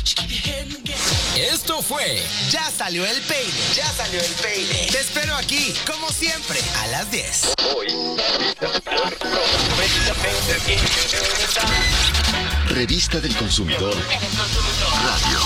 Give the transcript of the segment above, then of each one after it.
Esto fue Ya salió el peine. Ya salió el peine. Te espero aquí, como siempre, a las 10. Revista del Consumidor Radio.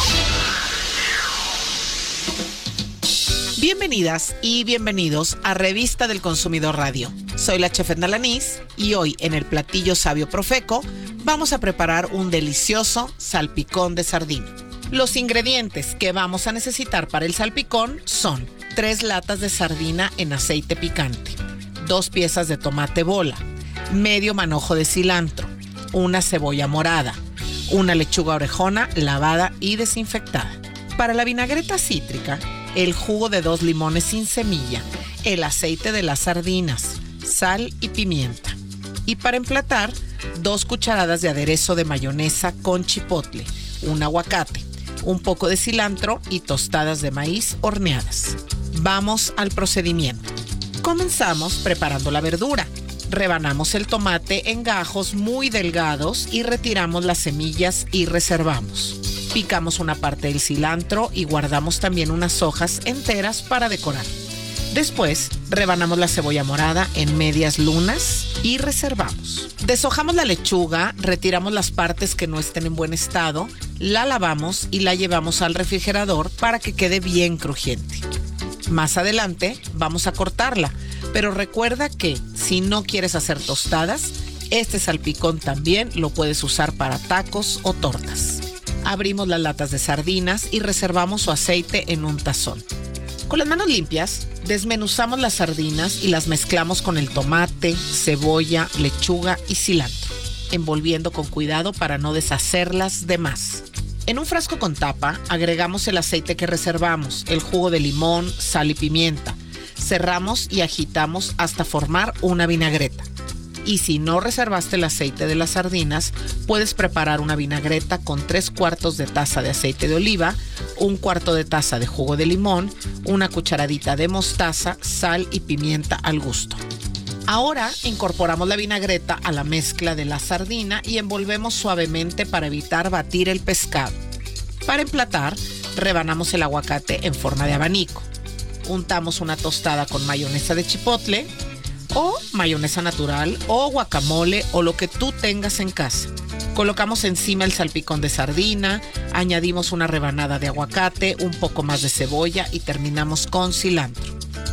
Bienvenidas y bienvenidos a Revista del Consumidor Radio. Soy la chef Edna Lanís y hoy en el platillo sabio Profeco vamos a preparar un delicioso salpicón de sardina. Los ingredientes que vamos a necesitar para el salpicón son 3 latas de sardina en aceite picante, 2 piezas de tomate bola, medio manojo de cilantro, una cebolla morada, una lechuga orejona lavada y desinfectada. Para la vinagreta cítrica, el jugo de 2 limones sin semilla, el aceite de las sardinas, sal y pimienta. Y para emplatar, 2 cucharadas de aderezo de mayonesa con chipotle, un aguacate, un poco de cilantro y tostadas de maíz horneadas. Vamos al procedimiento. Comenzamos preparando la verdura. Rebanamos el tomate en gajos muy delgados y retiramos las semillas y reservamos. Picamos una parte del cilantro y guardamos también unas hojas enteras para decorar. Después, rebanamos la cebolla morada en medias lunas y reservamos. Deshojamos la lechuga, retiramos las partes que no estén en buen estado, la lavamos y la llevamos al refrigerador para que quede bien crujiente. Más adelante vamos a cortarla, pero recuerda que si no quieres hacer tostadas, este salpicón también lo puedes usar para tacos o tortas. Abrimos las latas de sardinas y reservamos su aceite en un tazón. Con las manos limpias, desmenuzamos las sardinas y las mezclamos con el tomate, cebolla, lechuga y cilantro, envolviendo con cuidado para no deshacerlas de más. En un frasco con tapa, agregamos el aceite que reservamos, el jugo de limón, sal y pimienta. Cerramos y agitamos hasta formar una vinagreta. Y si no reservaste el aceite de las sardinas, puedes preparar una vinagreta con 3/4 de taza de aceite de oliva, 1/4 de taza de jugo de limón, una cucharadita de mostaza, sal y pimienta al gusto. Ahora incorporamos la vinagreta a la mezcla de la sardina y envolvemos suavemente para evitar batir el pescado. Para emplatar, rebanamos el aguacate en forma de abanico. Untamos una tostada con mayonesa de chipotle, o mayonesa natural, o guacamole, o lo que tú tengas en casa. Colocamos encima el salpicón de sardina, añadimos una rebanada de aguacate, un poco más de cebolla y terminamos con cilantro.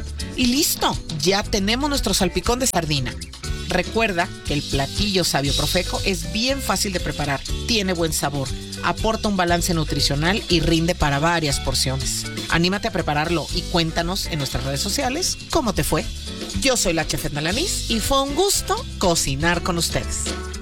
Y listo, ya tenemos nuestro salpicón de sardina. Recuerda que el platillo sabio Profeco es bien fácil de preparar, tiene buen sabor, aporta un balance nutricional y rinde para varias porciones. Anímate a prepararlo y cuéntanos en nuestras redes sociales cómo te fue. Yo soy la chef Edna Lanís y fue un gusto cocinar con ustedes.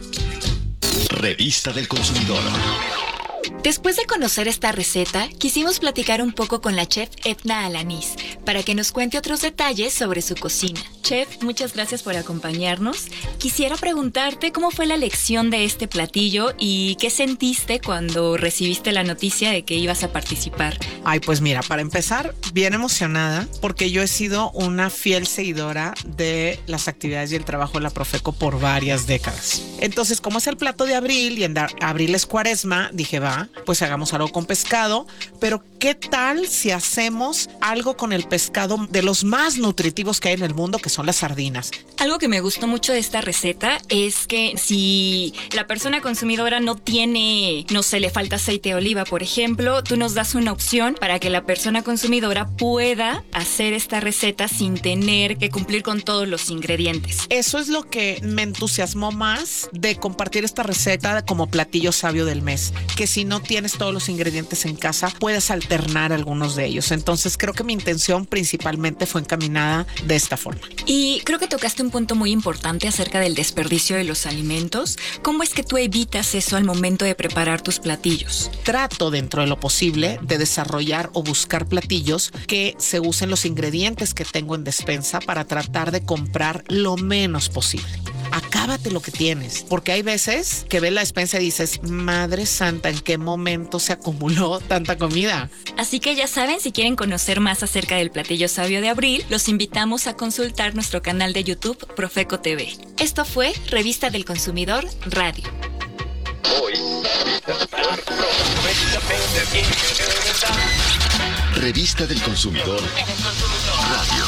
Revista del Consumidor. Después de conocer esta receta, quisimos platicar un poco con la chef Edna Alanís para que nos cuente otros detalles sobre su cocina. Chef, muchas gracias por acompañarnos. Quisiera preguntarte cómo fue la elección de este platillo y qué sentiste cuando recibiste la noticia de que ibas a participar. Ay, pues mira, para empezar, bien emocionada porque yo he sido una fiel seguidora de las actividades y el trabajo de la Profeco por varias décadas. Entonces, como es el plato de abril y en abril es cuaresma, dije, va, pues hagamos algo con pescado, pero ¿qué tal si hacemos algo con el pescado de los más nutritivos que hay en el mundo, que son las sardinas? Algo que me gustó mucho de esta receta es que si la persona consumidora no tiene, no sé, le falta aceite de oliva, por ejemplo, tú nos das una opción para que la persona consumidora pueda hacer esta receta sin tener que cumplir con todos los ingredientes. Eso es lo que me entusiasmó más de compartir esta receta como platillo sabio del mes, que si no tienes todos los ingredientes en casa, puedes alternar algunos de ellos. Entonces creo que mi intención principalmente fue encaminada de esta forma. Y creo que tocaste un punto muy importante acerca del desperdicio de los alimentos. ¿Cómo es que tú evitas eso al momento de preparar tus platillos? Trato dentro de lo posible de desarrollar o buscar platillos que se usen los ingredientes que tengo en despensa para tratar de comprar lo menos posible. Acábate lo que tienes, porque hay veces que ves la despensa y dices, madre santa, ¿en qué momento se acumuló tanta comida? Así que ya saben, si quieren conocer más acerca del platillo sabio de abril, los invitamos a consultar nuestro canal de YouTube Profeco TV. Esto fue Revista del Consumidor Radio. Hoy Revista del Consumidor Radio.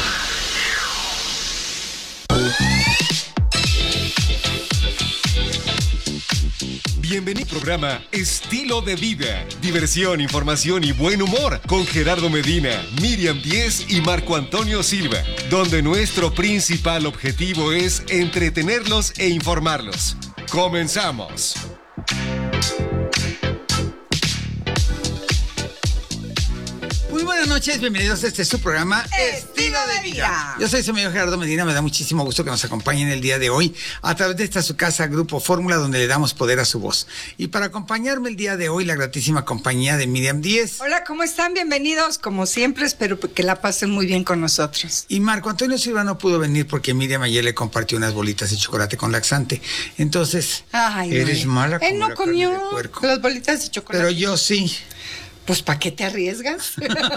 Bienvenido al programa Estilo de Vida. Diversión, información y buen humor con Gerardo Medina, Miriam Díez y Marco Antonio Silva, donde nuestro principal objetivo es entretenerlos e informarlos. ¡Comenzamos! Muy buenas noches, bienvenidos a este su programa Estilo de Vida. Yo soy su amigo Gerardo Medina, me da muchísimo gusto que nos acompañen el día de hoy a través de esta su casa Grupo Fórmula, donde le damos poder a su voz. Y para acompañarme el día de hoy, la gratísima compañía de Miriam Díez. Hola, ¿cómo están? Bienvenidos, como siempre, espero que la pasen muy bien con nosotros. Y Marco Antonio Silva no pudo venir porque Miriam ayer le compartió unas bolitas de chocolate con laxante. Entonces, eres mala como Él no la carne comió de puerco. las bolitas de chocolate. Pero yo sí. Pues, ¿para qué te arriesgas?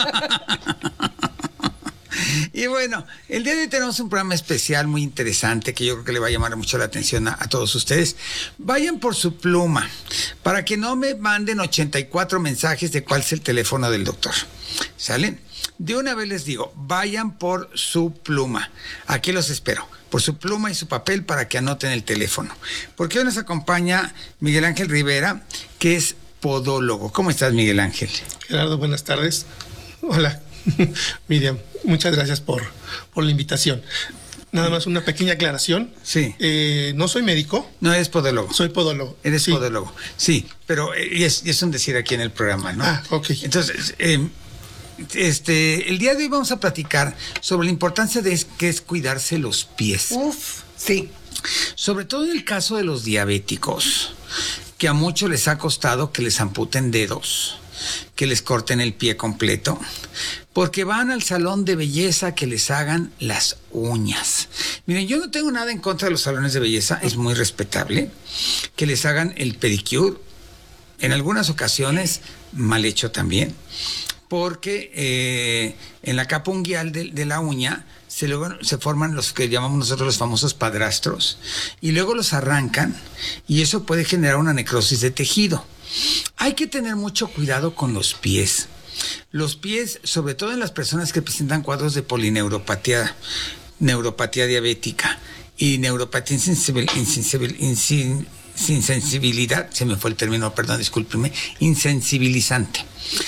Y bueno, el día de hoy tenemos un programa especial muy interesante que yo creo que le va a llamar mucho la atención a todos ustedes. Vayan por su pluma para que no me manden 84 mensajes de cuál es el teléfono del doctor. ¿Sale? De una vez les digo, vayan por su pluma. Aquí los espero. Por su pluma y su papel para que anoten el teléfono. Porque hoy nos acompaña Miguel Ángel Rivera, que es podólogo. ¿Cómo estás, Miguel Ángel? Gerardo, buenas tardes. Hola, Miriam, muchas gracias por la invitación. Nada más una pequeña aclaración. Sí. No soy médico. No, eres podólogo. Soy podólogo. Eres sí. podólogo. Sí, pero es un decir aquí en el programa, ¿no? Ah, ok. Entonces, el día de hoy vamos a platicar sobre la importancia de que es cuidarse los pies. Uf, sí. Sobre todo en el caso de los diabéticos, que a muchos les ha costado que les amputen dedos, que les corten el pie completo, porque van al salón de belleza que les hagan las uñas. Miren, yo no tengo nada en contra de los salones de belleza, es muy respetable que les hagan el pedicure, en algunas ocasiones mal hecho también, porque en la capa unguial de la uña se forman los que llamamos nosotros los famosos padrastros y luego los arrancan y eso puede generar una necrosis de tejido. Hay que tener mucho cuidado con los pies. Los pies, sobre todo en las personas que presentan cuadros de polineuropatía, neuropatía diabética y neuropatía insensibilidad, se me fue el término, perdón, discúlpenme, insensibilizante.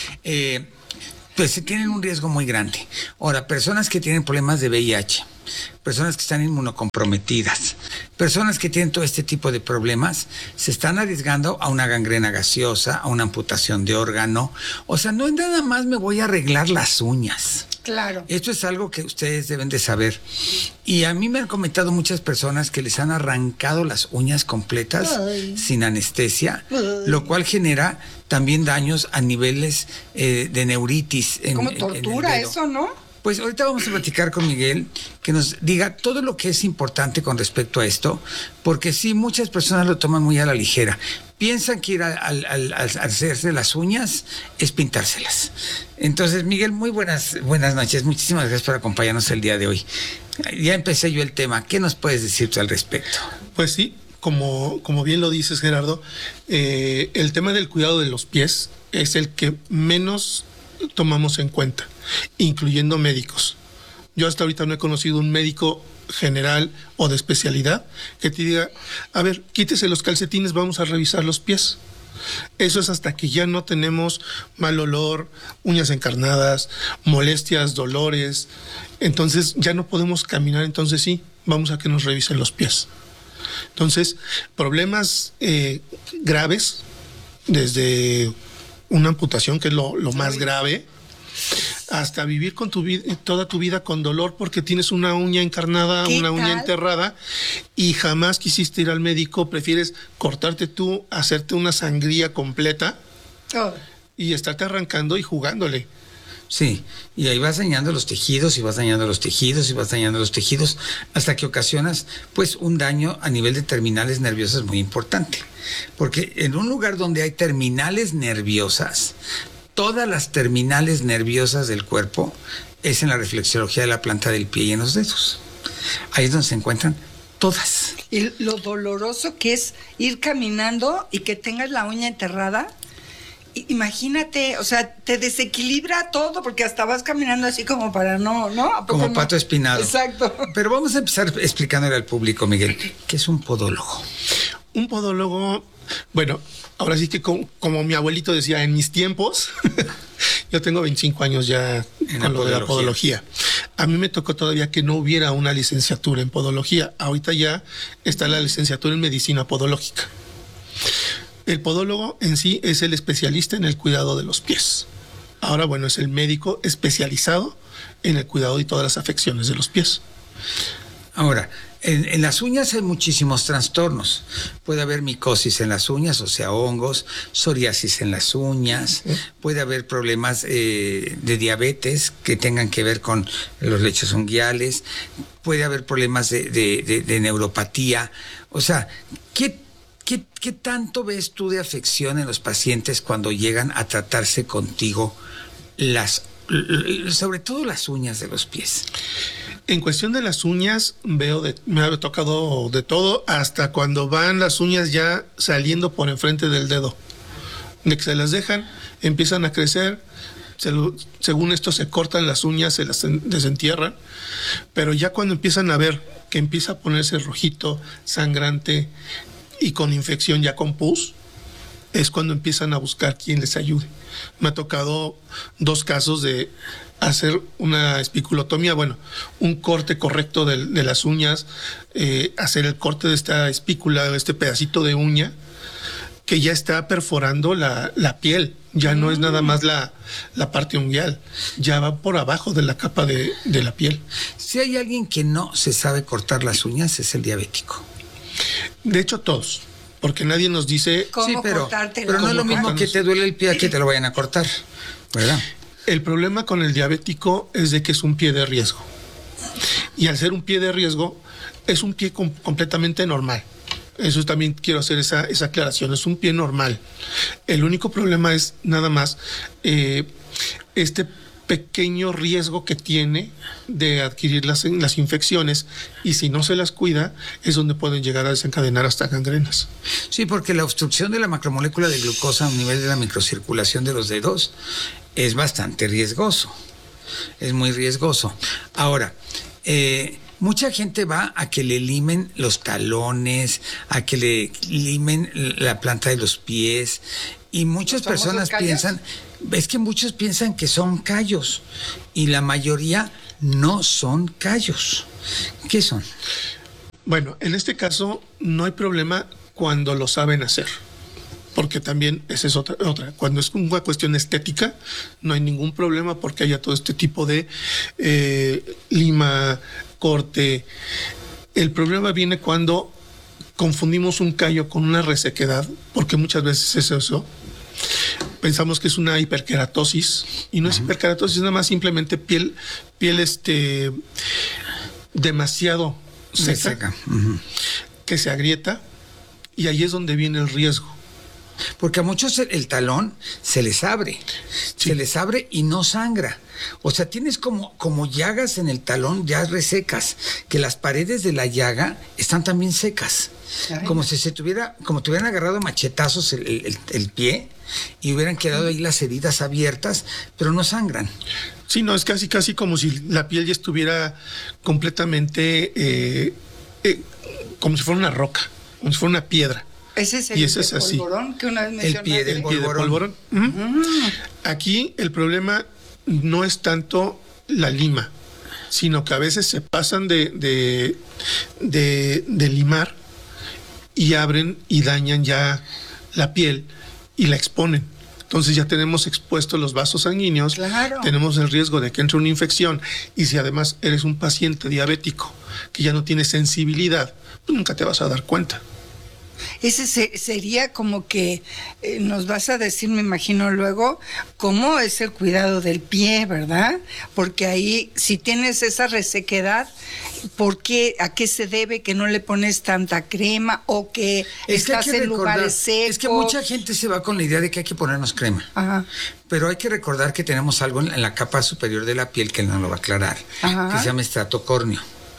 Pues tienen un riesgo muy grande. Ahora, personas que tienen problemas de VIH, personas que están inmunocomprometidas, personas que tienen todo este tipo de problemas, se están arriesgando a una gangrena gaseosa, a una amputación de órgano. O sea, no es nada más me voy a arreglar las uñas. Claro. Esto es algo que ustedes deben de saber. Y a mí me han comentado muchas personas que les han arrancado las uñas completas sin anestesia, lo cual genera también daños a niveles de neuritis. Como tortura eso, ¿no? Pues ahorita vamos a platicar con Miguel, que nos diga todo lo que es importante con respecto a esto, porque sí, muchas personas lo toman muy a la ligera. Piensan que ir al hacerse las uñas es pintárselas. Entonces, Miguel, muy buenas noches. Muchísimas gracias por acompañarnos el día de hoy. Ya empecé yo el tema. ¿Qué nos puedes decir tú al respecto? Pues sí, como bien lo dices, Gerardo, el tema del cuidado de los pies es el que menos tomamos en cuenta, incluyendo médicos. Yo hasta ahorita no he conocido un médico general o de especialidad que te diga, a ver, quítese los calcetines, vamos a revisar los pies. Eso es hasta que ya no tenemos mal olor, uñas encarnadas, molestias, dolores. Entonces ya no podemos caminar, entonces sí, vamos a que nos revisen los pies. Entonces, problemas graves, desde una amputación, que es lo más grave, hasta vivir con toda tu vida con dolor porque tienes una uña encarnada, una uña enterrada y jamás quisiste ir al médico, prefieres cortarte tú, hacerte una sangría completa y estarte arrancando y jugándole. Sí, y ahí vas dañando los tejidos y vas dañando los tejidos y vas dañando los tejidos hasta que ocasionas pues un daño a nivel de terminales nerviosas muy importante, porque en un lugar donde hay terminales nerviosas, todas las terminales nerviosas del cuerpo es en la reflexología de la planta del pie y en los dedos. Ahí es donde se encuentran todas. Y lo doloroso que es ir caminando y que tengas la uña enterrada Imagínate, o sea, te desequilibra todo porque hasta vas caminando así como para ¿no? ¿A poco Como no? pato espinado. Exacto. Pero vamos a empezar explicándole al público, Miguel, ¿qué es un podólogo? Un podólogo, bueno, ahora sí que como mi abuelito decía, en mis tiempos, yo tengo 25 años ya con lo de la podología. A mí me tocó todavía que no hubiera una licenciatura en podología. Ahorita ya está la licenciatura en medicina podológica. El podólogo en sí es el especialista en el cuidado de los pies. Ahora, bueno, es el médico especializado en el cuidado y todas las afecciones de los pies. Ahora, en las uñas hay muchísimos trastornos. Puede haber micosis en las uñas, o sea, hongos, psoriasis en las uñas, puede haber problemas de diabetes que tengan que ver con los lechos unguiales, puede haber problemas de neuropatía. O sea, ¿qué tanto ves tú de afección en los pacientes cuando llegan a tratarse contigo sobre todo las uñas de los pies? En cuestión de las uñas, me ha tocado de todo, hasta cuando van las uñas ya saliendo por enfrente del dedo. De que se las dejan, empiezan a crecer, según esto se cortan las uñas, se las desentierran, pero ya cuando empiezan a ver que empieza a ponerse rojito, sangrante y con infección, ya con pus, es cuando empiezan a buscar quien les ayude. Me ha tocado 2 casos de hacer una espiculotomía, bueno, un corte correcto de las uñas, hacer el corte de esta espícula, este pedacito de uña que ya está perforando la piel, ya no es nada más la parte unguial, ya va por abajo de la capa de la piel. Si hay alguien que no se sabe cortar las uñas, es el diabético. De hecho, todos, porque nadie nos dice... ¿Cómo cortártelo? Pero no es lo mismo que te duele el pie a que te lo vayan a cortar, ¿verdad? El problema con el diabético es de que es un pie de riesgo. Y al ser un pie de riesgo, es un pie completamente normal. Eso también quiero hacer esa aclaración. Es un pie normal. El único problema es nada más este pequeño riesgo que tiene de adquirir las infecciones, y si no se las cuida es donde pueden llegar a desencadenar hasta gangrenas. Sí, porque la obstrucción de la macromolécula de glucosa a un nivel de la microcirculación de los dedos es bastante riesgoso, es muy riesgoso. Ahora, mucha gente va a que le limen los talones, a que le limen la planta de los pies, y muchas personas piensan, es que muchos piensan que son callos, y la mayoría no son callos. ¿Qué son? Bueno, en este caso no hay problema cuando lo saben hacer, porque también esa es otra. Cuando es una cuestión estética, no hay ningún problema porque haya todo este tipo de lima, corte. El problema viene cuando confundimos un callo con una resequedad, porque muchas veces es eso. Pensamos que es una hiperkeratosis, y no es hiperkeratosis, es nada más simplemente piel demasiado seca. Que se agrieta, y ahí es donde viene el riesgo. Porque a muchos el talón se les abre, Sí. se les abre y no sangra. O sea, tienes como llagas en el talón ya resecas, que las paredes de la llaga están también secas. Ay. Como si como te hubieran agarrado machetazos el pie y hubieran quedado ahí las heridas abiertas, pero no sangran. Sí, no, es casi como si la piel ya estuviera completamente como si fuera una roca, como si fuera una piedra. Ese es el de polvorón que una vez mencionaste. pie del El pie de polvorón. Aquí el problema no es tanto la lima, sino que a veces se pasan de limar y abren y dañan ya la piel y la exponen. Entonces ya tenemos expuestos los vasos sanguíneos, Claro. tenemos el riesgo de que entre una infección, y si además eres un paciente diabético que ya no tiene sensibilidad, pues nunca te vas a dar cuenta. Ese sería como que nos vas a decir, me imagino luego, cómo es el cuidado del pie, ¿verdad? Porque ahí, si tienes esa resequedad, ¿por qué? ¿A qué se debe que no le pones tanta crema o que estás en lugares secos? Es que mucha gente se va con la idea de que hay que ponernos crema. Ajá. Pero hay que recordar que tenemos algo en la capa superior de la piel que nos lo va a aclarar, Ajá. que se llama estrato córneo.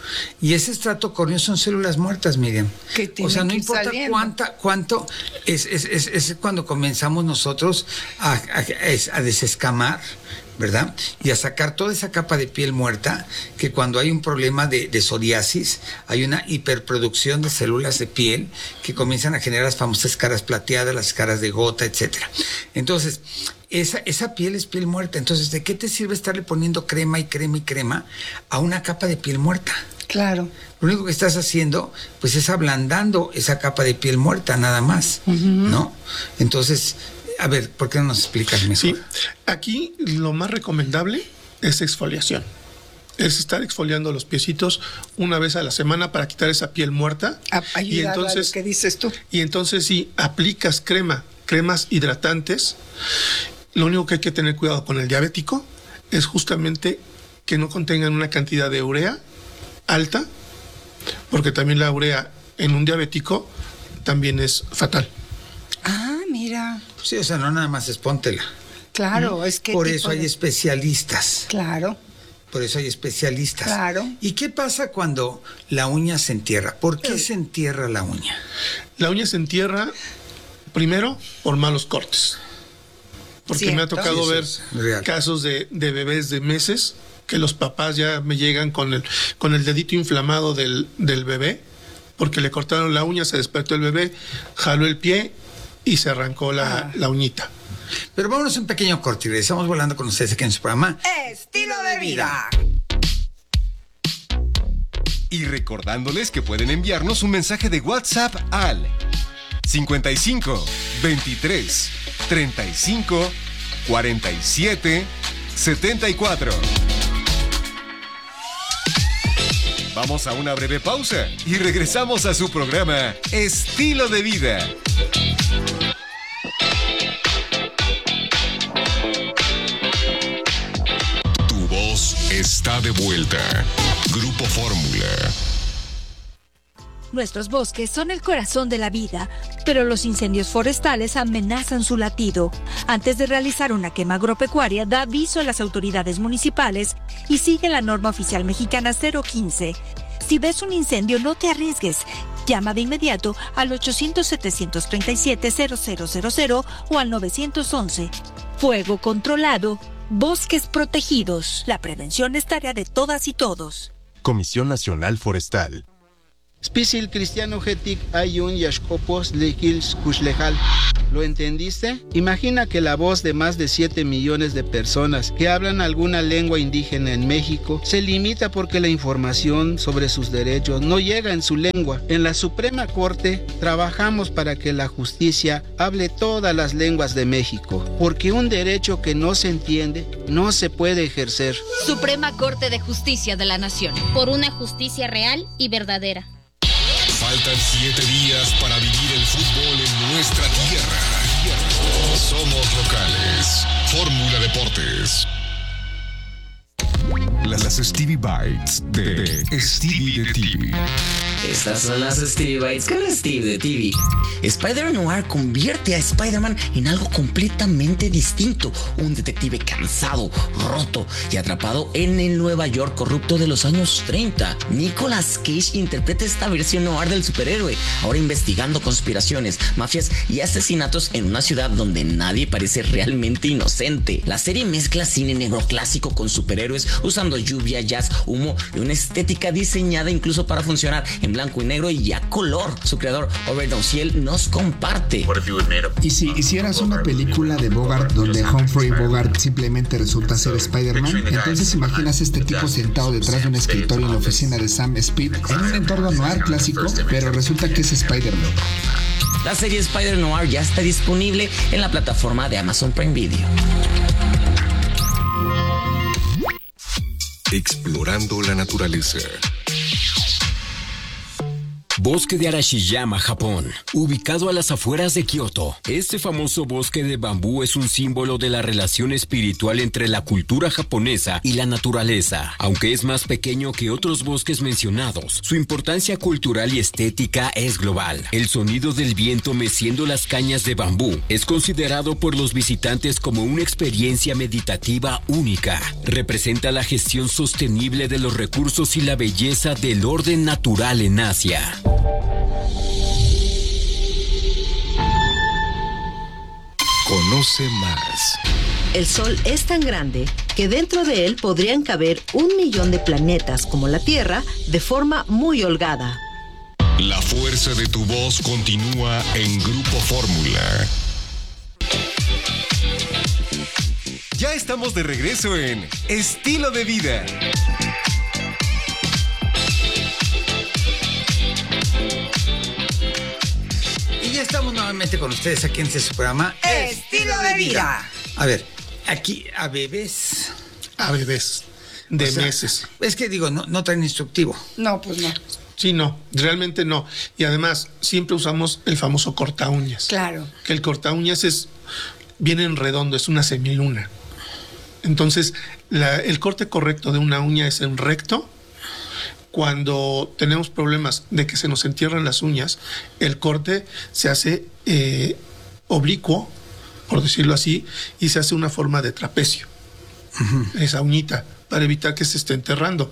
Y ese estrato córneo son células muertas, Miriam. O sea, no importa cuánto, es cuando comenzamos nosotros a desescamar, ¿verdad? Y a sacar toda esa capa de piel muerta, que cuando hay un problema de psoriasis, hay una hiperproducción de células de piel que comienzan a generar las famosas caras plateadas, las caras de gota, etcétera. Entonces, esa piel es piel muerta. Entonces, ¿de qué te sirve estarle poniendo crema y crema y crema a una capa de piel muerta? Claro. Lo único que estás haciendo, pues, es ablandando esa capa de piel muerta, nada más, ¿no? Entonces, a ver, ¿por qué no nos explicas mejor? Sí, aquí lo más recomendable es exfoliación. Es estar exfoliando los piecitos una vez a la semana para quitar esa piel muerta. Y entonces, ¿qué dices tú? Y entonces, si aplicas cremas hidratantes, lo único que hay que tener cuidado con el diabético es justamente que no contengan una cantidad de urea alta, porque también la urea en un diabético también es fatal. Ah, mira. Sí, o sea, no nada más es póntela. Claro, es que... Por eso hay especialistas. Claro. Por eso hay especialistas. Claro. ¿Y qué pasa cuando la uña se entierra? ¿Por qué se entierra la uña? La uña se entierra primero por malos cortes. Porque me ha tocado ver casos de bebés de meses que los papás ya me llegan con el dedito inflamado del bebé porque le cortaron la uña, se despertó el bebé, jaló el pie y se arrancó la uñita. Pero vámonos un pequeño corte y regresamos volando con ustedes aquí en su programa Estilo de Vida. Y recordándoles que pueden enviarnos un mensaje de WhatsApp al 55 23 35 47 74. Vamos a una breve pausa y regresamos a su programa Estilo de Vida. Tu voz está de vuelta. Grupo Fórmula. Nuestros bosques son el corazón de la vida, pero los incendios forestales amenazan su latido. Antes de realizar una quema agropecuaria, da aviso a las autoridades municipales y sigue la norma oficial mexicana 015. Si ves un incendio, no te arriesgues. Llama de inmediato al 800-737-0000 o al 911. Fuego controlado, bosques protegidos. La prevención es tarea de todas y todos. Comisión Nacional Forestal. Spisil cristiano getic ayun yashkopos lehils kushlejal. ¿Lo entendiste? Imagina que la voz de más de 7 millones de personas que hablan alguna lengua indígena en México se limita porque la información sobre sus derechos no llega en su lengua. En la Suprema Corte trabajamos para que la justicia hable todas las lenguas de México, porque un derecho que no se entiende no se puede ejercer. Suprema Corte de Justicia de la Nación. Por una justicia real y verdadera. Faltan 7 días para vivir el fútbol en nuestra tierra. Somos locales. Fórmula Deportes. Las Stevie Bites de Stevie de TV. Estas son las Stevie Bites con Steve de TV. Spider-Noir convierte a Spider-Man en algo completamente distinto. Un detective cansado, roto y atrapado en el Nueva York corrupto de los años 30. Nicolas Cage interpreta esta versión noir del superhéroe, ahora investigando conspiraciones, mafias y asesinatos en una ciudad donde nadie parece realmente inocente. La serie mezcla cine negro clásico con superhéroes usando lluvia, jazz, humo y una estética diseñada incluso para funcionar en blanco y negro y a color. Su creador, Robert Downey, nos comparte. ¿Y si hicieras una película de Bogart donde Humphrey Bogart simplemente resulta ser Spider-Man? Entonces imaginas este tipo sentado detrás de un escritorio en la oficina de Sam Speed en un entorno noir clásico, pero resulta que es Spider-Man. La serie Spider-Noir ya está disponible en la plataforma de Amazon Prime Video. Explorando la naturaleza. Bosque de Arashiyama, Japón, ubicado a las afueras de Kioto. Este famoso bosque de bambú es un símbolo de la relación espiritual entre la cultura japonesa y la naturaleza. Aunque es más pequeño que otros bosques mencionados, su importancia cultural y estética es global. El sonido del viento meciendo las cañas de bambú es considerado por los visitantes como una experiencia meditativa única. Representa la gestión sostenible de los recursos y la belleza del orden natural en Asia. Conoce más. El Sol es tan grande que dentro de él podrían caber 1 millón de planetas como la Tierra de forma muy holgada. La fuerza de tu voz continúa en Grupo Fórmula. Ya estamos de regreso en Estilo de Vida. Y ya estamos nuevamente con ustedes aquí en este programa Estilo de Vida. A ver, aquí a bebés. A bebés de meses. Es que digo, no traen instructivo. No, pues no. Sí, no, realmente no. Y además, siempre usamos el famoso corta uñas. Claro. Que el corta uñas viene en redondo, es una semiluna. Entonces, el corte correcto de una uña es en recto. Cuando tenemos problemas de que se nos entierran las uñas, el corte se hace oblicuo, por decirlo así, y se hace una forma de trapecio. Uh-huh. Esa uñita, para evitar que se esté enterrando.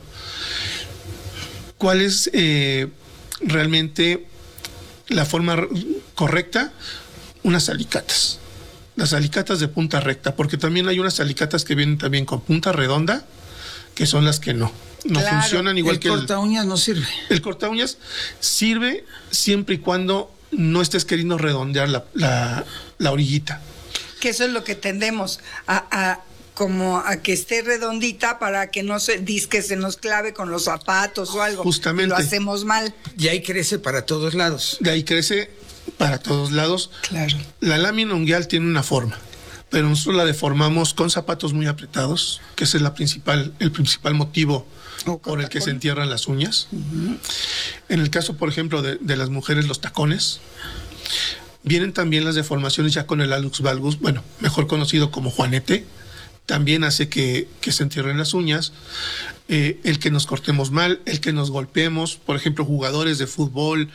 ¿Cuál es realmente la forma correcta? Unas alicatas. Las alicatas de punta recta, porque también hay unas alicatas que vienen también con punta redonda, que son las que no funcionan igual que el corta uñas no sirve. El corta uñas sirve siempre y cuando no estés queriendo redondear la orillita. Que eso es lo que tendemos como a que esté redondita para que no se nos clave con los zapatos o algo. Justamente. Lo hacemos mal. Y ahí crece para todos lados. De ahí crece para todos lados. Claro. La lámina unguial tiene una forma, pero nosotros la deformamos con zapatos muy apretados, que ese es el principal motivo por el que se entierran las uñas. Uh-huh. En el caso, por ejemplo, de las mujeres, los tacones. Vienen también las deformaciones ya con el hallux valgus, bueno, mejor conocido como juanete. También hace que se entierren las uñas. El que nos cortemos mal, el que nos golpeemos, por ejemplo, jugadores de fútbol,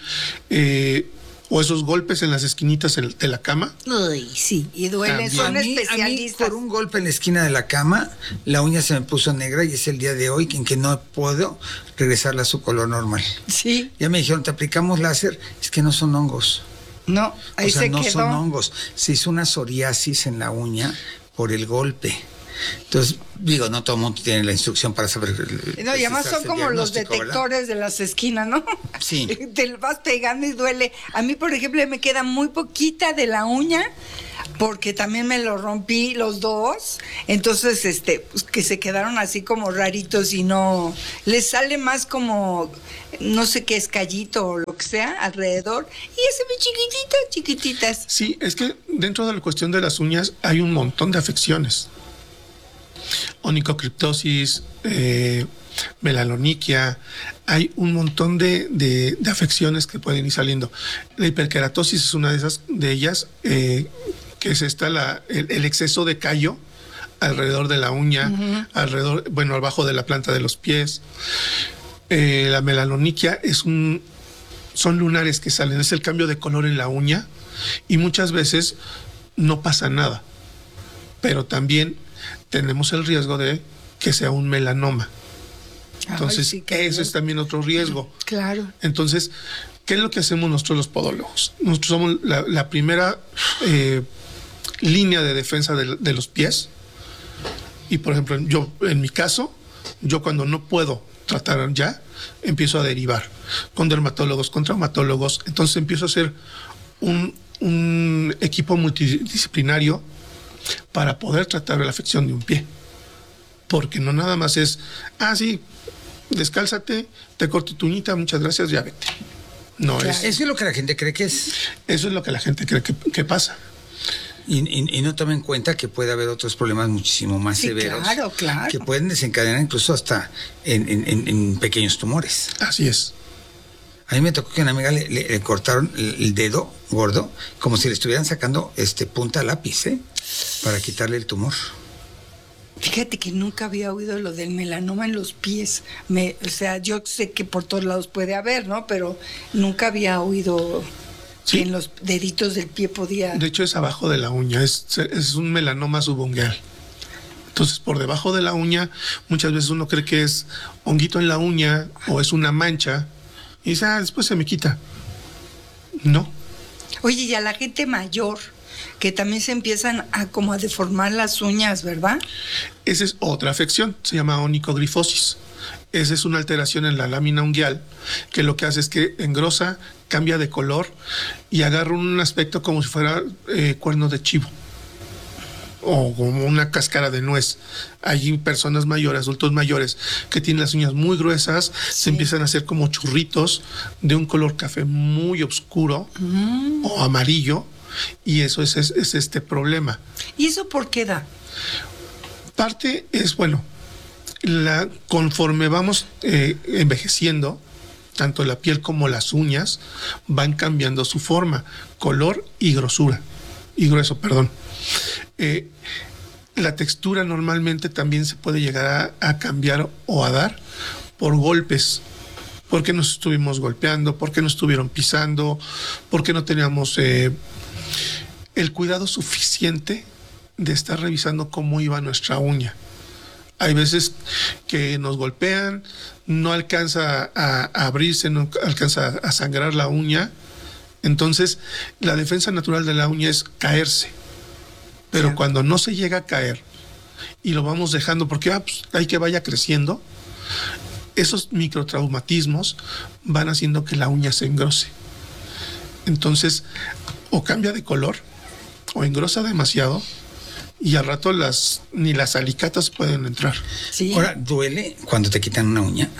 o esos golpes en las esquinitas de la cama. Uy, sí, y duelen, son especialistas. A mí, por un golpe en la esquina de la cama, la uña se me puso negra y es el día de hoy en que no puedo regresarla a su color normal. Sí. Ya me dijeron, te aplicamos láser, es que no son hongos. No, ahí se quedó. No son hongos, se hizo una psoriasis en la uña por el golpe. Entonces, digo, no todo el mundo tiene la instrucción para saber. No, y además son como los detectores, ¿verdad?, de las esquinas, ¿no? Sí. Te vas pegando y duele. A mí, por ejemplo, me queda muy poquita de la uña, porque también me lo rompí los dos. Entonces, pues, que se quedaron así como raritos y no. Les sale más como, no sé qué, escallito o lo que sea alrededor. Y se ven chiquititas. Sí, es que dentro de la cuestión de las uñas hay un montón de afecciones. Onicocriptosis, melaloniquia, hay un montón de afecciones que pueden ir saliendo. La hiperkeratosis es una de ellas, que es el exceso de callo alrededor de la uña, uh-huh, abajo de la planta de los pies. La melaloniquia son lunares que salen, es el cambio de color en la uña, y muchas veces no pasa nada, pero también tenemos el riesgo de que sea un melanoma. Entonces, sí, eso es también otro riesgo. Claro. Entonces, ¿qué es lo que hacemos nosotros los podólogos? Nosotros somos la primera línea de defensa de los pies. Y, por ejemplo, en mi caso, yo cuando no puedo tratar ya, empiezo a derivar con dermatólogos, con traumatólogos. Entonces empiezo a hacer un equipo multidisciplinario para poder tratar la afección de un pie, porque no nada más es, sí, descálzate, te corto tu uñita, muchas gracias, ya vete. No, claro. Eso es lo que la gente cree que es. Eso es lo que la gente cree que pasa. Y no toma en cuenta que puede haber otros problemas muchísimo más severos, claro, que pueden desencadenar incluso hasta en pequeños tumores. Así es. A mí me tocó que a una amiga le cortaron el dedo gordo, como si le estuvieran sacando punta lápiz, para quitarle el tumor. Fíjate que nunca había oído lo del melanoma en los pies. O sea, yo sé que por todos lados puede haber, ¿no? Pero nunca había oído que en los deditos del pie podía... De hecho, es abajo de la uña, es un melanoma subungual. Entonces, por debajo de la uña, muchas veces uno cree que es honguito en la uña o es una mancha y dice, después se me quita. No. Oye, y a la gente mayor, que también se empiezan a deformar las uñas, ¿verdad? Esa es otra afección, se llama onicogrifosis. Esa es una alteración en la lámina unguial que lo que hace es que engrosa, cambia de color y agarra un aspecto como si fuera cuerno de chivo o como una cáscara de nuez. Hay personas mayores, adultos mayores, que tienen las uñas muy gruesas, se empiezan a hacer como churritos de un color café muy oscuro o amarillo, y eso es este problema. ¿Y eso por qué da? Parte es, conforme vamos envejeciendo, tanto la piel como las uñas van cambiando su forma, color y grosura. Y grueso, perdón. La textura normalmente también se puede llegar a cambiar o a dar por golpes. Porque nos estuvimos golpeando, porque nos estuvieron pisando, porque no teníamos el cuidado suficiente de estar revisando cómo iba nuestra uña. Hay veces que nos golpean, no alcanza a abrirse, no alcanza a sangrar la uña. Entonces, la defensa natural de la uña es caerse. Pero cuando no se llega a caer y lo vamos dejando porque hay que vaya creciendo, esos microtraumatismos van haciendo que la uña se engrose. Entonces, o cambia de color o engrosa demasiado y al rato ni las alicatas pueden entrar. Sí. Ahora, ¿duele cuando te quitan una uña?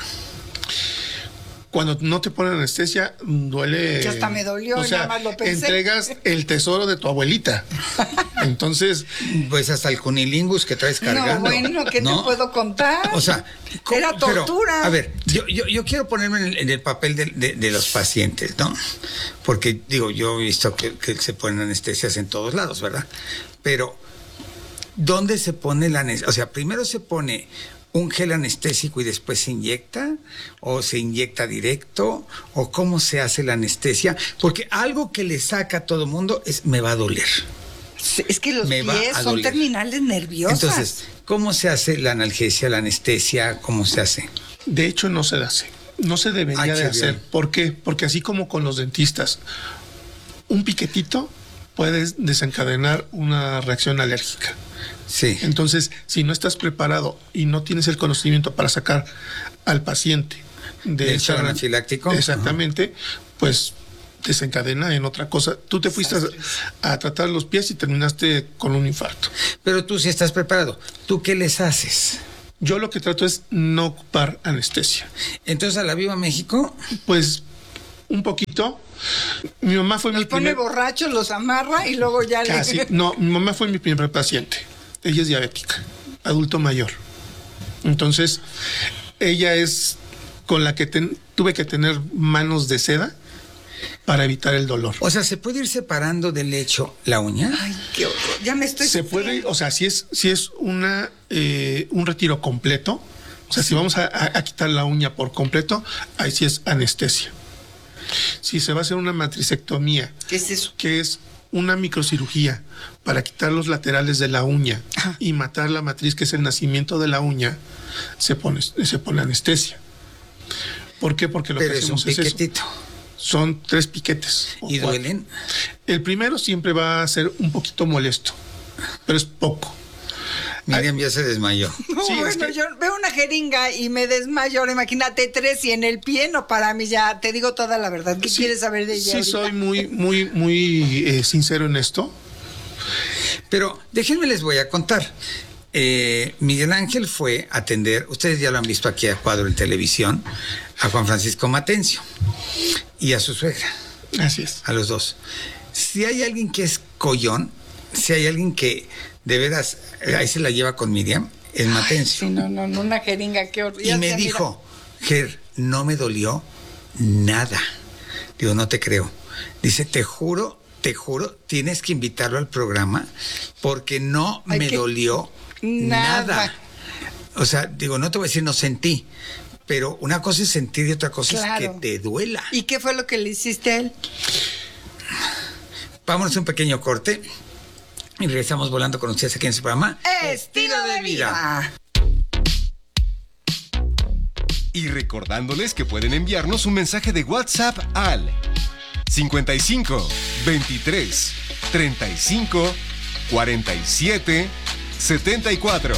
Cuando no te ponen anestesia, duele. Ya hasta me dolió, nada más lo pensé. Entregas el tesoro de tu abuelita. Entonces. Pues hasta el cunilingus que traes cargando. ¿Qué te puedo contar? O sea, era tortura. Pero, a ver, yo quiero ponerme en el papel de los pacientes, ¿no? Porque, yo he visto que se ponen anestesias en todos lados, ¿verdad? Pero, ¿dónde se pone la anestesia? O sea, primero se pone un gel anestésico y después se inyecta, o se inyecta directo, o cómo se hace la anestesia, porque algo que le saca a todo mundo es me va a doler. Es que los pies son terminales nerviosas. Entonces, ¿cómo se hace la analgesia, la anestesia? ¿Cómo se hace? De hecho, no se hace. No se debería de hacer. Bien. ¿Por qué? Porque así como con los dentistas, un piquetito puede desencadenar una reacción alérgica. Sí. Entonces, si no estás preparado y no tienes el conocimiento para sacar al paciente de shock anafiláctico, exactamente, pues desencadena en otra cosa. Tú te fuiste a tratar los pies y terminaste con un infarto. Pero tú sí estás preparado. ¿Tú qué les haces? Yo lo que trato es no ocupar anestesia. Entonces, ¿a la Viva México? Pues un poquito. Mi mamá fue mi primer... pone borrachos, los amarra y luego ya Casi. No, mi mamá fue mi primer paciente. Ella es diabética, adulto mayor. Entonces, ella es con la que tuve que tener manos de seda para evitar el dolor. O sea, ¿se puede ir separando del lecho la uña? Ay, qué horror. Ya me estoy... Se puede, o sea, si es un retiro completo, o sea, si vamos a quitar la uña por completo, ahí sí es anestesia. Si se va a hacer una matricectomía, ¿qué es eso? Que es una microcirugía para quitar los laterales de la uña y matar la matriz, que es el nacimiento de la uña, se pone anestesia. ¿Por qué? Porque lo que hacemos es eso. Son 3 piquetes. ¿Y duelen? El primero siempre va a ser un poquito molesto, pero es poco. Miriam ya se desmayó. No, sí, yo veo una jeringa y me desmayo. Ahora imagínate 3 y en el pie, no, para mí ya te digo toda la verdad. ¿Qué quieres saber de ella? Sí, ahorita? soy muy sincero en esto. Pero déjenme les voy a contar. Miguel Ángel fue a atender, ustedes ya lo han visto aquí a cuadro en televisión, a Juan Francisco Matencio y a su suegra. Así es. A los dos. Si hay alguien que es collón, si hay alguien que de veras ahí se la lleva con Miriam, es Matencio. Sí, no, una jeringa, qué horrible. Y me dijo, Ger, no me dolió nada. Digo, no te creo. Dice, te juro, tienes que invitarlo al programa porque no me dolió nada. O sea, digo, no te voy a decir no sentí, pero una cosa es sentir y otra cosa es que te duela. ¿Y qué fue lo que le hiciste a él? Vámonos a un pequeño corte y regresamos volando con ustedes aquí en su programa Estilo de Vida. Y recordándoles que pueden enviarnos un mensaje de WhatsApp al 55 23 35 47 74.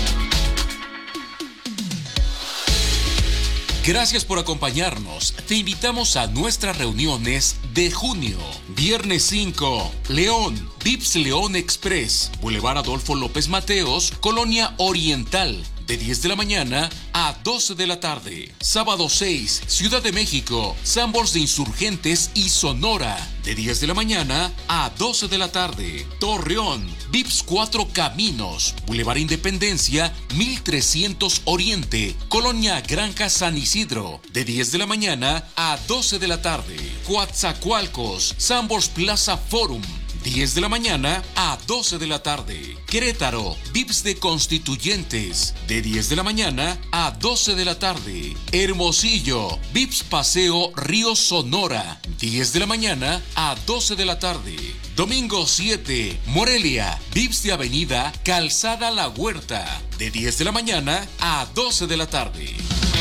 Gracias por acompañarnos. Te invitamos a nuestras reuniones de junio. Viernes 5, León, Vips León Express, Boulevard Adolfo López Mateos, Colonia Oriental, de 10 de la mañana a 12 de la tarde. Sábado 6, Ciudad de México, Sanborns de Insurgentes y Sonora, de 10 de la mañana a 12 de la tarde. Torreón, Vips 4 Caminos, Boulevard Independencia, 1300 Oriente, Colonia Granja San Isidro, de 10 de la mañana a 12 de la tarde. Coatzacoalcos, Sanborns Plaza Forum, 10 de la mañana a 12 de la tarde. Querétaro, Vips de Constituyentes, de 10 de la mañana a 12 de la tarde. Hermosillo, Vips Paseo Río Sonora, 10 de la mañana a 12 de la tarde. Domingo 7, Morelia, Vips de Avenida Calzada La Huerta, de 10 de la mañana a 12 de la tarde.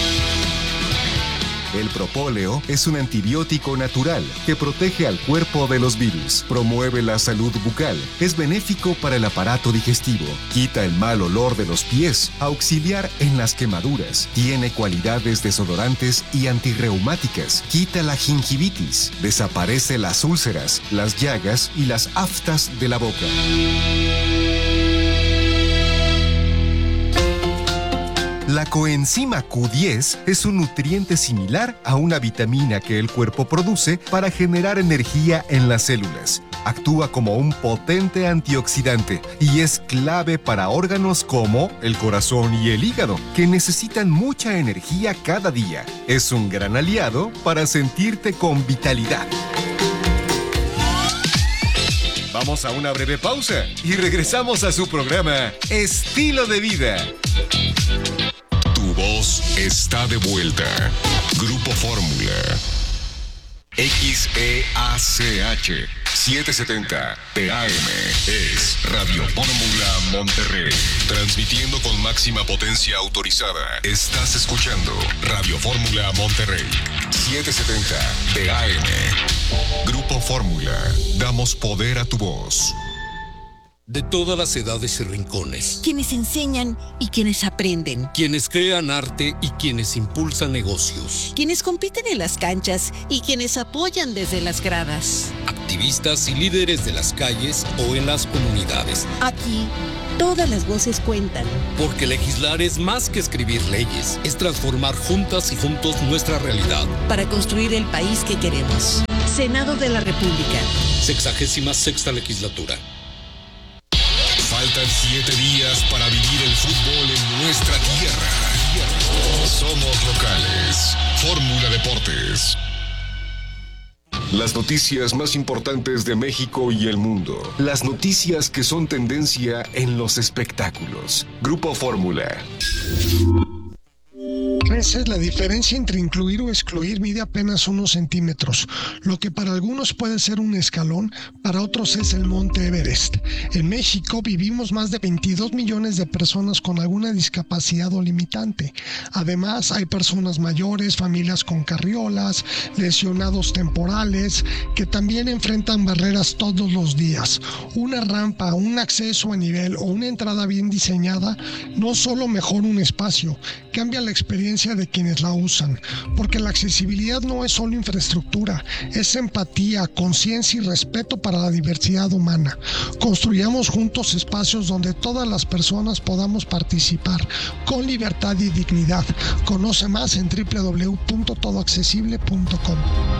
El propóleo es un antibiótico natural que protege al cuerpo de los virus, promueve la salud bucal, es benéfico para el aparato digestivo, quita el mal olor de los pies, auxiliar en las quemaduras, tiene cualidades desodorantes y antirreumáticas, quita la gingivitis, desaparece las úlceras, las llagas y las aftas de la boca. La coenzima Q10 es un nutriente similar a una vitamina que el cuerpo produce para generar energía en las células. Actúa como un potente antioxidante y es clave para órganos como el corazón y el hígado, que necesitan mucha energía cada día. Es un gran aliado para sentirte con vitalidad. Vamos a una breve pausa y regresamos a su programa Estilo de Vida. Tu voz está de vuelta. Grupo Fórmula. XEACH 770 TAM es Radio Fórmula Monterrey. Transmitiendo con máxima potencia autorizada. Estás escuchando Radio Fórmula Monterrey 770 TAM. Grupo Fórmula. Damos poder a tu voz. De todas las edades y rincones. Quienes enseñan y quienes aprenden. Quienes crean arte y quienes impulsan negocios. Quienes compiten en las canchas y quienes apoyan desde las gradas. Activistas y líderes de las calles o en las comunidades. Aquí, todas las voces cuentan. Porque legislar es más que escribir leyes. Es transformar juntas y juntos nuestra realidad. Para construir el país que queremos. Senado de la República. 66ª legislatura. Faltan 7 días para vivir el fútbol en nuestra tierra. Somos locales. Fórmula Deportes. Las noticias más importantes de México y el mundo. Las noticias que son tendencia en los espectáculos. Grupo Fórmula. Esa es la diferencia entre incluir o excluir. Mide apenas unos centímetros. Lo que para algunos puede ser un escalón, para otros es el Monte Everest. En México vivimos más de 22 millones de personas con alguna discapacidad o limitante. Además, hay personas mayores, familias con carriolas, lesionados temporales, que también enfrentan barreras todos los días. Una rampa, un acceso a nivel o una entrada bien diseñada no solo mejora un espacio, cambia la experiencia de quienes la usan, porque la accesibilidad no es solo infraestructura, es empatía, conciencia y respeto para la diversidad humana. Construyamos juntos espacios donde todas las personas podamos participar con libertad y dignidad. Conoce más en www.todoaccesible.com.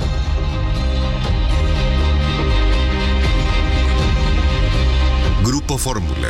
Grupo Fórmula.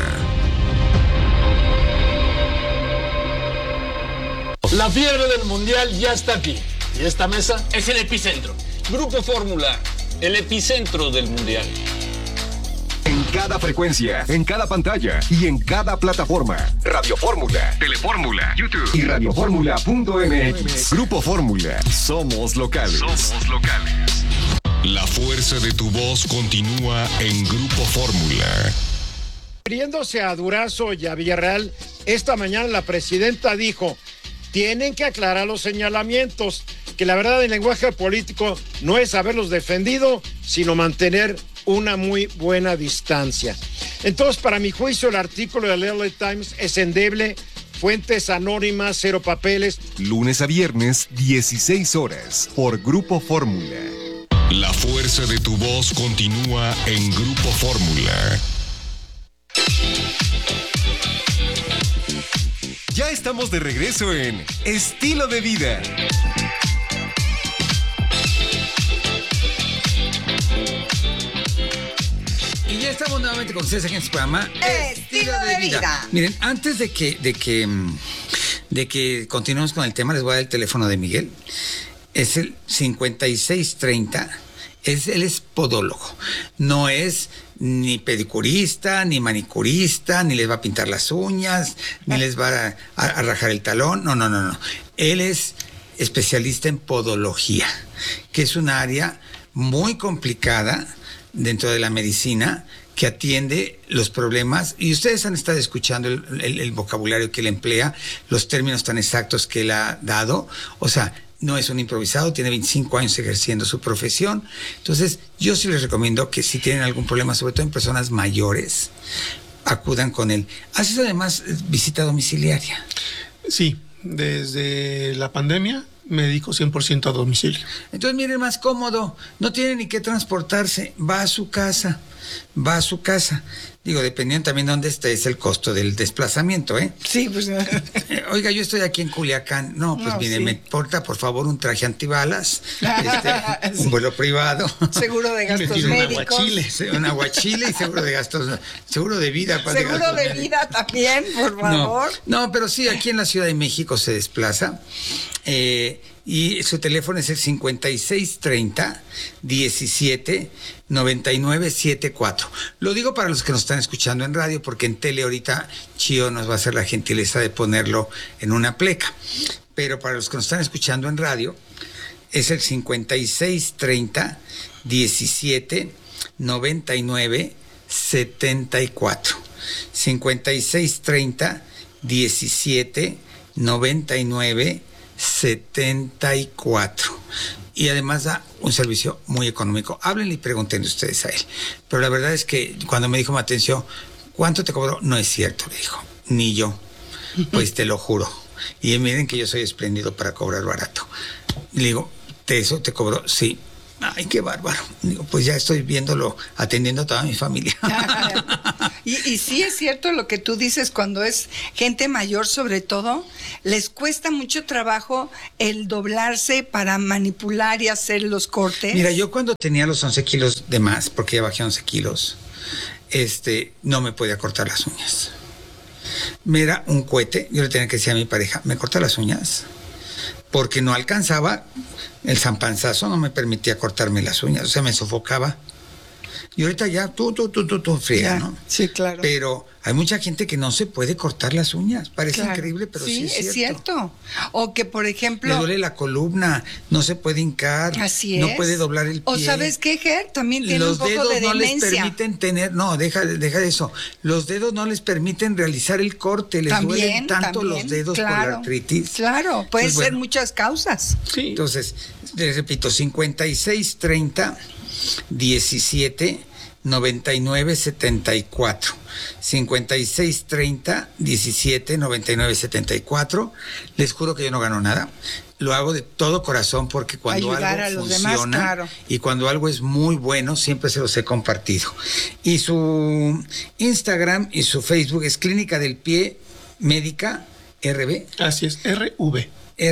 La fiebre del mundial ya está aquí y esta mesa es el epicentro. Grupo Fórmula, el epicentro del mundial. En cada frecuencia, en cada pantalla y en cada plataforma. Radio Fórmula, Telefórmula, YouTube y radioformula.mx. Grupo Fórmula. Somos locales. Somos locales. La fuerza de tu voz continúa en Grupo Fórmula. Refiriéndose a Durazo y a Villarreal, esta mañana la presidenta dijo: tienen que aclarar los señalamientos, que la verdad el lenguaje político no es haberlos defendido, sino mantener una muy buena distancia. Entonces, para mi juicio, el artículo de LA Times es endeble, fuentes anónimas, cero papeles. Lunes a viernes, 16 horas, por Grupo Fórmula. La fuerza de tu voz continúa en Grupo Fórmula. Ya estamos de regreso en Estilo de Vida. Y ya estamos nuevamente con ustedes aquí en su programa Estilo de Vida. Miren, antes de que continuemos con el tema, les voy a dar el teléfono de Miguel. Es el 5630. Él es podólogo. No es ni pedicurista, ni manicurista, ni les va a pintar las uñas, ni les va a rajar el talón. No. Él es especialista en podología, que es un área muy complicada dentro de la medicina, que atiende los problemas, y ustedes han estado escuchando el vocabulario que él emplea, los términos tan exactos que él ha dado. O sea, no es un improvisado, tiene 25 años ejerciendo su profesión. Entonces, yo sí les recomiendo que si tienen algún problema, sobre todo en personas mayores, acudan con él. ¿Haces además visita domiciliaria? Sí, desde la pandemia me dedico 100% a domicilio. Entonces, miren, más cómodo, no tiene ni que transportarse, va a su casa. Digo, dependiendo también de dónde esté, es el costo del desplazamiento, ¿eh? Sí, pues. Oiga, yo estoy aquí en Culiacán. No, pues mire, sí. Me porta, por favor, un traje antibalas, sí. Un vuelo privado. Seguro de gastos médicos. Un aguachile y seguro de gastos, seguro de vida. Seguro de vida también, por favor. No, pero sí, aquí en la Ciudad de México se desplaza. Y su teléfono es el 5630-179974. Lo digo para los que nos están escuchando en radio, porque en tele ahorita Chío nos va a hacer la gentileza de ponerlo en una pleca. Pero para los que nos están escuchando en radio, es el 5630-179974. 5630-179974. Y además da un servicio muy económico. Háblenle y pregúntenle ustedes a él. Pero la verdad es que cuando me dijo Matencio, ¿cuánto te cobró? No es cierto, le dijo. Ni yo. Pues te lo juro. Y miren que yo soy espléndido para cobrar barato. Le digo, ¿eso te cobró? Sí. Ay, qué bárbaro. Digo, pues ya estoy viéndolo, atendiendo a toda mi familia. Y sí es cierto lo que tú dices, cuando es gente mayor sobre todo, les cuesta mucho trabajo el doblarse para manipular y hacer los cortes. Mira, yo cuando tenía los 11 kilos de más, porque ya bajé 11 kilos, no me podía cortar las uñas. Me era un cohete, yo le tenía que decir a mi pareja, ¿me corta las uñas? Porque no alcanzaba, el zampanzazo no me permitía cortarme las uñas, o sea, me sofocaba. Y ahorita ya tú friega, ¿no? Sí, claro. Pero hay mucha gente que no se puede cortar las uñas. Parece increíble, pero sí es cierto. O que, por ejemplo... Le duele la columna, no se puede hincar. Así es. No puede doblar el pie. O ¿sabes qué, Ger? También tiene un poco de demencia. Los dedos no les permiten tener... No, deja de eso. Los dedos no les permiten realizar el corte. Les duelen tanto los dedos por la artritis. Claro, pueden ser muchas causas. Sí. Entonces, les repito, 5630... 179974 5630-179974. Les juro que yo no gano nada. Lo hago de todo corazón porque cuando algo funciona demás, y cuando algo es muy bueno, siempre se los he compartido. Y su Instagram y su Facebook es Clínica del Pie Médica RB. Así es, RV.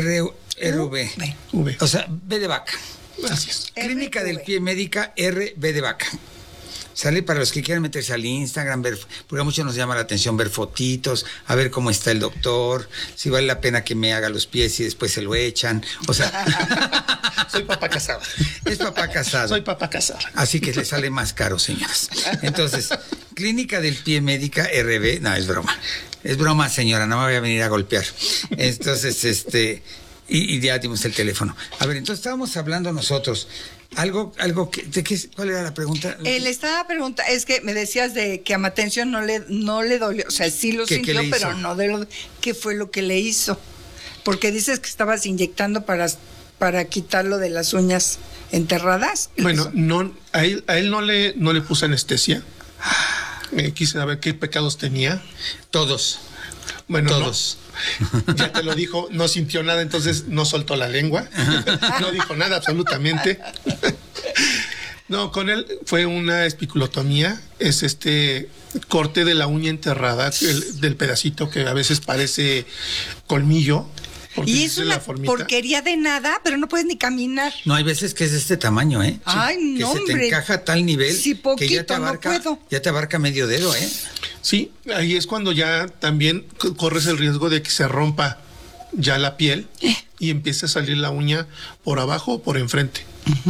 RV. O sea, B de vaca. Gracias. Clínica del Pie Médica RB de vaca. Sale para los que quieran meterse al Instagram, ver, porque a muchos nos llama la atención ver fotitos, a ver cómo está el doctor, si vale la pena que me haga los pies y después se lo echan. O sea, soy papá casado. Es papá casado. Soy papá casado. Así que le sale más caro, señoras. Entonces, Clínica del Pie Médica RB, no, es broma. Es broma, señora, no me voy a venir a golpear. Entonces, y ya dimos el teléfono. A ver, entonces estábamos hablando nosotros. ¿Cuál era la pregunta? Estaba preguntando, es que me decías de que a Matencio no le dolió, o sea, sí lo sintió, pero no ¿qué fue lo que le hizo? Porque dices que estabas inyectando para quitarlo de las uñas enterradas. Bueno, no, a él no le puse anestesia. Quise saber qué pecados tenía. Todos. Bueno, todos. No, ya te lo dijo, no sintió nada, entonces no soltó la lengua. No dijo nada, absolutamente. No, con él fue una espiculotomía. Es corte de la uña enterrada, del pedacito que a veces parece colmillo. Y es una porquería de nada, pero no puedes ni caminar. No, hay veces que es de este tamaño, ¿eh? Ay, que no, se hombre. te encaja a tal nivel poquito, que ya te abarca, no puedo. Ya te abarca medio dedo, ¿eh? Sí, ahí es cuando ya también corres el riesgo de que se rompa ya la piel y empiece a salir la uña por abajo o por enfrente.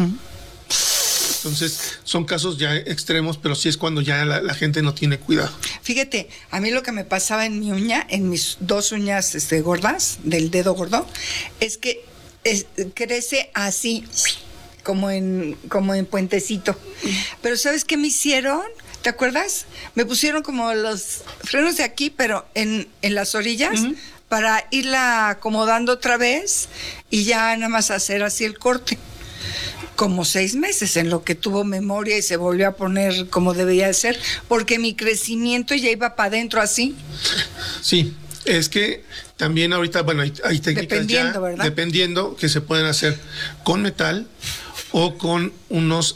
Entonces, son casos ya extremos, pero sí es cuando ya la gente no tiene cuidado. Fíjate, a mí lo que me pasaba en mi uña, en mis dos uñas gordas, del dedo gordo, es que crece así, como en puentecito. Pero ¿sabes qué me hicieron? ¿Te acuerdas? Me pusieron como los frenos de aquí, pero en las orillas, para irla acomodando otra vez y ya nada más hacer así el corte. Como 6 meses en lo que tuvo memoria y se volvió a poner como debía de ser, porque mi crecimiento ya iba para adentro así. Sí, es que también ahorita, bueno, hay técnicas ya, ¿verdad? Dependiendo, que se pueden hacer con metal o con unos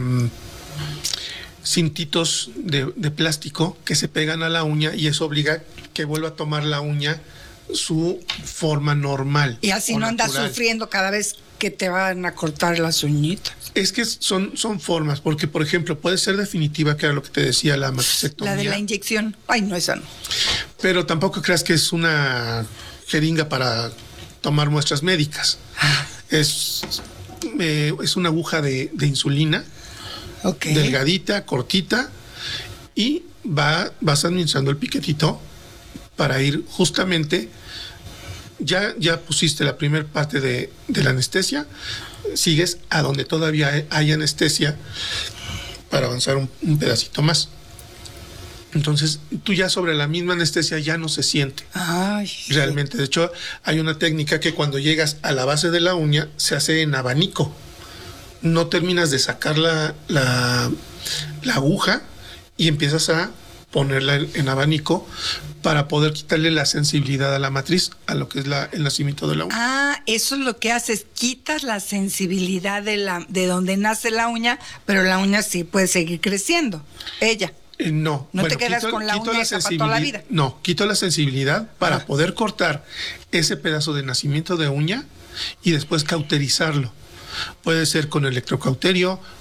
cintitos de plástico que se pegan a la uña y eso obliga que vuelva a tomar la uña su forma normal. Y así no andas sufriendo cada vez que te van a cortar las uñitas. Es que son formas, porque por ejemplo puede ser definitiva, que era lo que te decía la matricectomía. La de la inyección. Ay, no, esa no. Pero tampoco creas que es una jeringa para tomar muestras médicas. Es una aguja de insulina, delgadita, cortita, y vas administrando el piquetito para ir justamente. Ya pusiste la primera parte de la anestesia, sigues a donde todavía hay anestesia para avanzar un pedacito más. Entonces, tú ya sobre la misma anestesia ya no se siente. Ay, realmente. De hecho, hay una técnica que cuando llegas a la base de la uña se hace en abanico. No terminas de sacar la aguja y empiezas a ponerla en abanico para poder quitarle la sensibilidad a la matriz, a lo que es el nacimiento de la uña. Ah, eso es lo que haces, quitas la sensibilidad de donde nace la uña, pero la uña sí puede seguir creciendo, ella. No. No te quedas con la uña esa para toda la vida. No, quito la sensibilidad para poder cortar ese pedazo de nacimiento de uña y después cauterizarlo. Puede ser con electrocauterio,